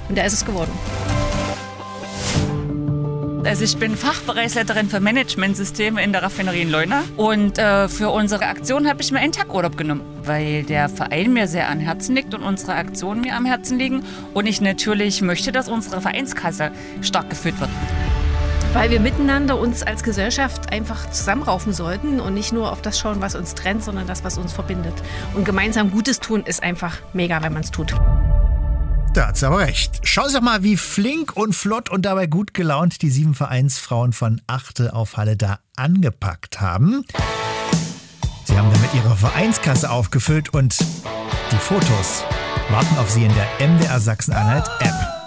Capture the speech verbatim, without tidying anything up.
Und der ist es geworden. Also ich bin Fachbereichsleiterin für Managementsysteme in der Raffinerie in Leuna und äh, für unsere Aktion habe ich mir einen Tag Urlaub genommen, weil der Verein mir sehr am Herzen liegt und unsere Aktionen mir am Herzen liegen und ich natürlich möchte, dass unsere Vereinskasse stark geführt wird. Weil wir miteinander uns als Gesellschaft einfach zusammenraufen sollten und nicht nur auf das schauen, was uns trennt, sondern das, was uns verbindet. Und gemeinsam Gutes tun ist einfach mega, wenn man es tut. Da hat's aber recht. Schauen Sie doch mal, wie flink und flott und dabei gut gelaunt die sieben Vereinsfrauen von Achte auf Halle da angepackt haben. Sie haben damit ihre Vereinskasse aufgefüllt und die Fotos warten auf Sie in der M D R Sachsen-Anhalt App.